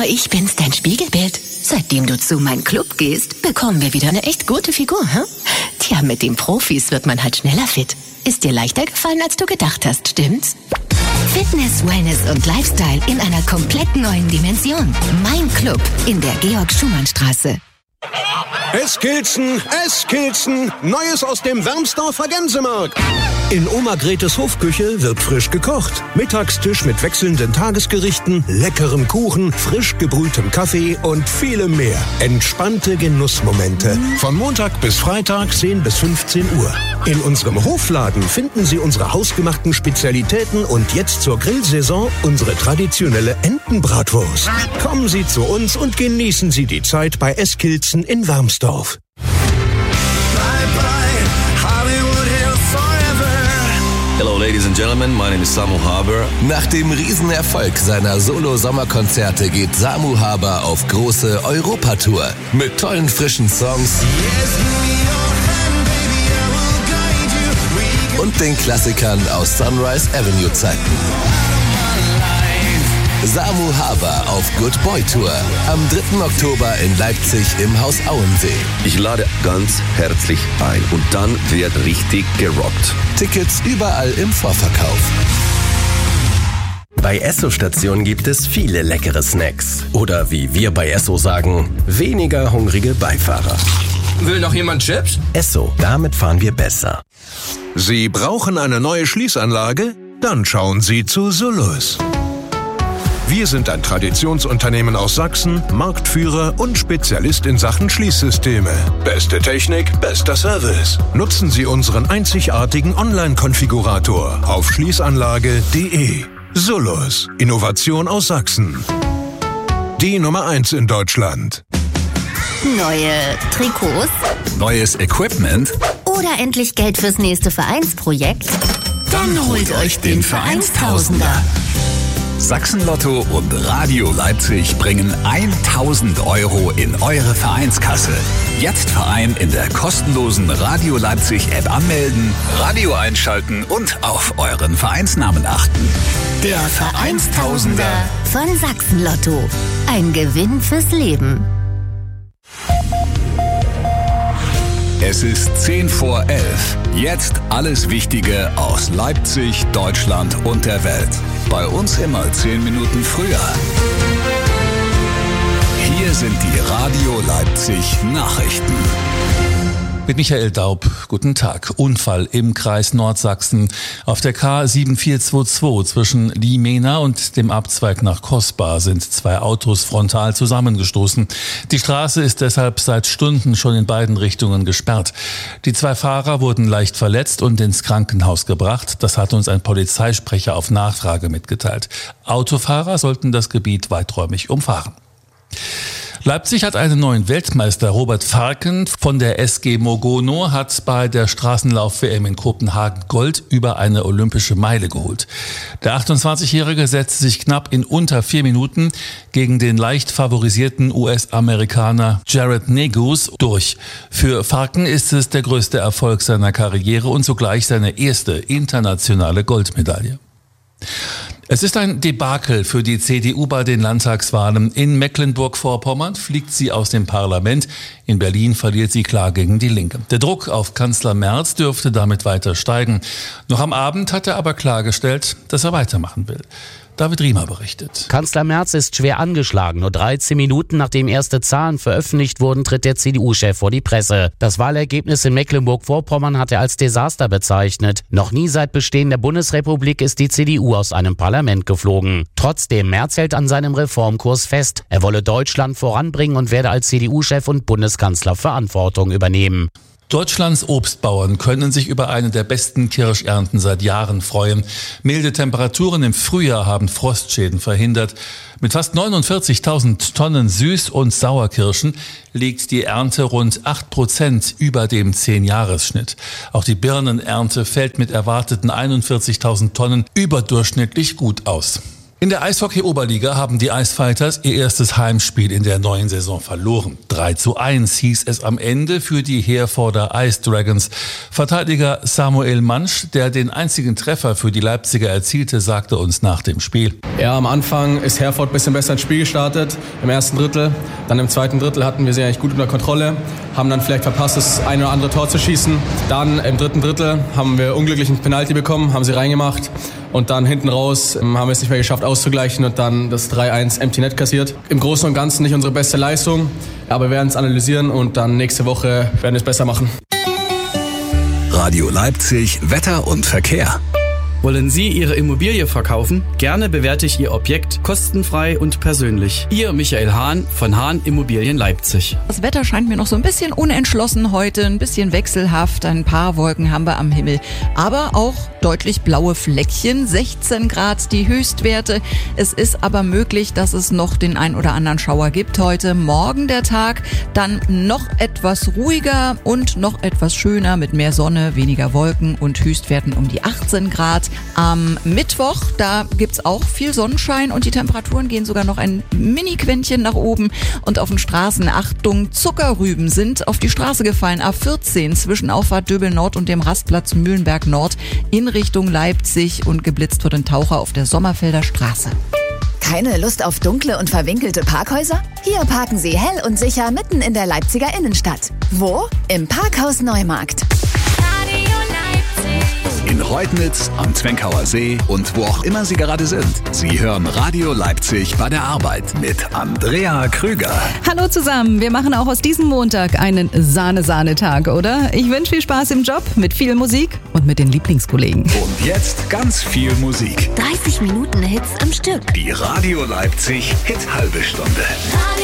ich bin's, dein Spiegelbild. Seitdem du zu meinem Club gehst, bekommen wir wieder eine echt gute Figur, hm? Tja, mit den Profis wird man halt schneller fit. Ist dir leichter gefallen, als du gedacht hast, stimmt's? Fitness, Wellness und Lifestyle in einer komplett neuen Dimension. Mein Club in der Georg-Schumann-Straße. Eskilzen, Neues aus dem Wermsdorfer Gänsemarkt. In Oma Gretes Hofküche wird frisch gekocht. Mittagstisch mit wechselnden Tagesgerichten, leckerem Kuchen, frisch gebrühtem Kaffee und vielem mehr. Entspannte Genussmomente. Von Montag bis Freitag 10 bis 15 Uhr. In unserem Hofladen finden Sie unsere hausgemachten Spezialitäten und jetzt zur Grillsaison unsere traditionelle Entenbratwurst. Kommen Sie zu uns und genießen Sie die Zeit bei Eskilzen in Wermsdorf. Hello ladies and gentlemen, my name is Samu Haber. Nach dem Riesenerfolg seiner Solo-Sommerkonzerte geht Samu Haber auf große Europatour mit tollen frischen Songs und den Klassikern aus Sunrise Avenue Zeiten. Samu Haber auf Good Boy Tour am 3. Oktober in Leipzig im Haus Auensee. Ich lade ganz herzlich ein und dann wird richtig gerockt. Tickets überall im Vorverkauf. Bei Esso-Stationen gibt es viele leckere Snacks. Oder wie wir bei Esso sagen, weniger hungrige Beifahrer. Will noch jemand Chips? Esso, damit fahren wir besser. Sie brauchen eine neue Schließanlage? Dann schauen Sie zu Solus. Wir sind ein Traditionsunternehmen aus Sachsen, Marktführer und Spezialist in Sachen Schließsysteme. Beste Technik, bester Service. Nutzen Sie unseren einzigartigen Online-Konfigurator auf schließanlage.de. Solus, Innovation aus Sachsen. Die Nummer 1 in Deutschland. Neue Trikots? Neues Equipment? Oder endlich Geld fürs nächste Vereinsprojekt? Dann holt euch den Vereinstausender. Sachsen-Lotto und Radio Leipzig bringen 1.000 € in eure Vereinskasse. Jetzt Verein in der kostenlosen Radio Leipzig-App anmelden, Radio einschalten und auf euren Vereinsnamen achten. Der Vereinstausender von Sachsen-Lotto. Ein Gewinn fürs Leben. Es ist 10 vor 11. Jetzt alles Wichtige aus Leipzig, Deutschland und der Welt. Bei uns immer 10 Minuten früher. Hier sind die Radio Leipzig Nachrichten. Mit Michael Daub, guten Tag. Unfall im Kreis Nordsachsen. Auf der K7422 zwischen Limena und dem Abzweig nach Kosbar sind 2 Autos frontal zusammengestoßen. Die Straße ist deshalb seit Stunden schon in beiden Richtungen gesperrt. Die 2 Fahrer wurden leicht verletzt und ins Krankenhaus gebracht. Das hat uns ein Polizeisprecher auf Nachfrage mitgeteilt. Autofahrer sollten das Gebiet weiträumig umfahren. Leipzig hat einen neuen Weltmeister. Robert Farken von der SG Mogono hat bei der Straßenlauf-WM in Kopenhagen Gold über eine olympische Meile geholt. Der 28-Jährige setzte sich knapp in unter 4 Minuten gegen den leicht favorisierten US-Amerikaner Jared Negus durch. Für Farken ist es der größte Erfolg seiner Karriere und zugleich seine erste internationale Goldmedaille. Es ist ein Debakel für die CDU bei den Landtagswahlen. In Mecklenburg-Vorpommern fliegt sie aus dem Parlament. In Berlin verliert sie klar gegen die Linke. Der Druck auf Kanzler Merz dürfte damit weiter steigen. Noch am Abend hat er aber klargestellt, dass er weitermachen will. David Riemer berichtet. Kanzler Merz ist schwer angeschlagen. Nur 13 Minuten nachdem erste Zahlen veröffentlicht wurden, tritt der CDU-Chef vor die Presse. Das Wahlergebnis in Mecklenburg-Vorpommern hat er als Desaster bezeichnet. Noch nie seit Bestehen der Bundesrepublik ist die CDU aus einem Parlament geflogen. Trotzdem, Merz hält an seinem Reformkurs fest. Er wolle Deutschland voranbringen und werde als CDU-Chef und Bundeskanzler Verantwortung übernehmen. Deutschlands Obstbauern können sich über eine der besten Kirschernten seit Jahren freuen. Milde Temperaturen im Frühjahr haben Frostschäden verhindert. Mit fast 49.000 Tonnen Süß- und Sauerkirschen liegt die Ernte rund 8% über dem 10-Jahres-Schnitt. Auch die Birnenernte fällt mit erwarteten 41.000 Tonnen überdurchschnittlich gut aus. In der Eishockey-Oberliga haben die Eisfighters ihr erstes Heimspiel in der neuen Saison verloren. 3:1 hieß es am Ende für die Herforder Ice Dragons. Verteidiger Samuel Mansch, der den einzigen Treffer für die Leipziger erzielte, sagte uns nach dem Spiel: Ja, am Anfang ist Herford ein bisschen besser ins Spiel gestartet, im ersten Drittel. Dann im zweiten Drittel hatten wir sie eigentlich gut unter Kontrolle, haben dann vielleicht verpasst, das eine oder andere Tor zu schießen. Dann im dritten Drittel haben wir unglücklich einen Penalty bekommen, haben sie reingemacht. Und dann hinten raus haben wir es nicht mehr geschafft auszugleichen und dann das 3:1 Empty Net kassiert. Im Großen und Ganzen nicht unsere beste Leistung, aber wir werden es analysieren und dann nächste Woche werden wir es besser machen. Radio Leipzig, Wetter und Verkehr. Wollen Sie Ihre Immobilie verkaufen? Gerne bewerte ich Ihr Objekt kostenfrei und persönlich. Ihr Michael Hahn von Hahn Immobilien Leipzig. Das Wetter scheint mir noch so ein bisschen unentschlossen heute, ein bisschen wechselhaft. Ein paar Wolken haben wir am Himmel, aber auch deutlich blaue Fleckchen. 16 Grad die Höchstwerte. Es ist aber möglich, dass es noch den ein oder anderen Schauer gibt heute. Morgen der Tag dann noch etwas ruhiger und noch etwas schöner mit mehr Sonne, weniger Wolken und Höchstwerten um die 18 Grad. Am Mittwoch, da gibt's auch viel Sonnenschein und die Temperaturen gehen sogar noch ein Mini-Quäntchen nach oben. Und auf den Straßen, Achtung, Zuckerrüben sind auf die Straße gefallen. A14 zwischen Auffahrt Döbel Nord und dem Rastplatz Mühlenberg Nord in Richtung Leipzig und geblitzt wird ein Taucher auf der Sommerfelder Straße. Keine Lust auf dunkle und verwinkelte Parkhäuser? Hier parken Sie hell und sicher mitten in der Leipziger Innenstadt. Wo? Im Parkhaus Neumarkt. In Reutnitz, am Zwenkauer See und wo auch immer Sie gerade sind. Sie hören Radio Leipzig bei der Arbeit mit Andrea Krüger. Hallo zusammen, wir machen auch aus diesem Montag einen Sahne-Sahne-Tag, oder? Ich wünsche viel Spaß im Job, mit viel Musik und mit den Lieblingskollegen. Und jetzt ganz viel Musik. 30 Minuten Hits am Stück. Die Radio Leipzig Hit-Halbe Stunde.